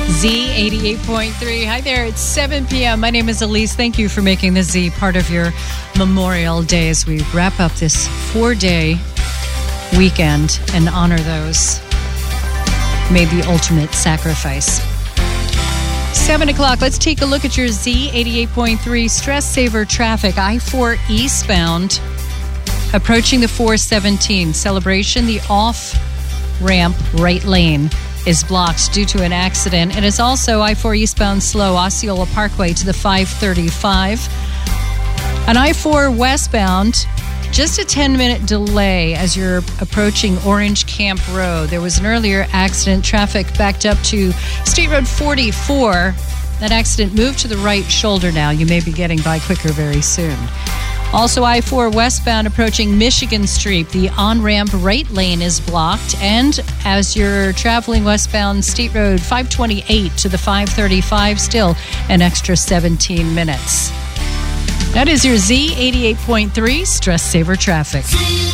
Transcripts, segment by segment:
Z88.3. Hi there. It's 7 p.m. My name is Elise. Thank you for making the Z part of your Memorial Day as we wrap up this 4-day weekend and honor those made the ultimate sacrifice. 7 o'clock. Let's take a look at your Z88.3 stress saver traffic. I-4 eastbound approaching the 417 celebration. The off-ramp right lane is blocked due to an accident. It is also I-4 eastbound slow, Osceola Parkway to the 535. On I-4 westbound, just a 10-minute delay as you're approaching Orange Camp Road. There was an earlier accident. Traffic backed up to State Road 44. That accident moved to the right shoulder now. You may be getting by quicker very soon. Also, I-4 westbound approaching Michigan Street. The on-ramp right lane is blocked. And as you're traveling westbound State Road 528 to the 535, still an extra 17 minutes. That is your Z88.3 Stress Saver Traffic.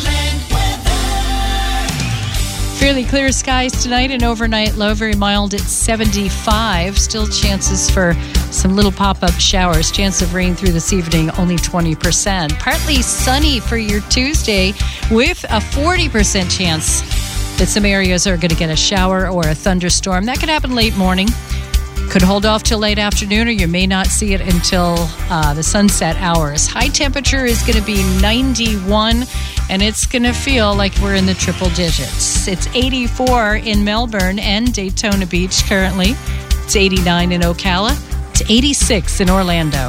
Fairly clear skies tonight, an overnight low, very mild at 75. Still chances for some little pop-up showers. Chance of rain through this evening, only 20%. Partly sunny for your Tuesday with a 40% chance that some areas are going to get a shower or a thunderstorm. That could happen late morning. Could hold off till late afternoon, or you may not see it until the sunset hours. High temperature is going to be 91, and it's going to feel like we're in the triple digits. It's 84 in Melbourne and Daytona Beach currently. It's 89 in Ocala. It's 86 in Orlando.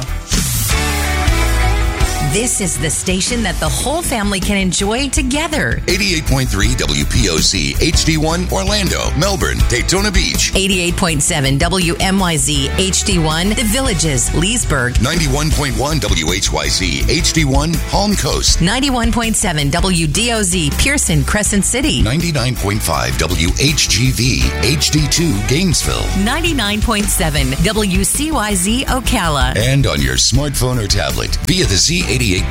This is the station that the whole family can enjoy together. 88.3 WPOC, HD1, Orlando, Melbourne, Daytona Beach. 88.7 WMYZ, HD1, The Villages, Leesburg. 91.1 WHYZ, HD1, Palm Coast. 91.7 WDOZ, Pearson, Crescent City. 99.5 WHGV, HD2, Gainesville. 99.7 WCYZ, Ocala. And on your smartphone or tablet via the Z88.3